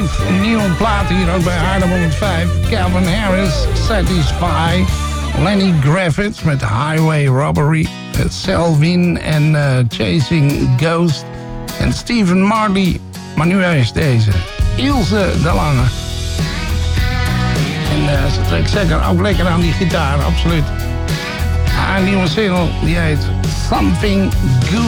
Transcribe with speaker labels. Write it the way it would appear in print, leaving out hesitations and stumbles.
Speaker 1: Een nieuwe plaat hier ook bij Haarlem 105. Calvin Harris, Satisfy. Lenny Kravitz met Highway Robbery. Selvin en Chasing Ghost. En Stephen Marley. Maar nu is deze. Ilse de Lange. En ze trekt zeker ook lekker aan die gitaar, absoluut. Haar nieuwe single die heet Something Good.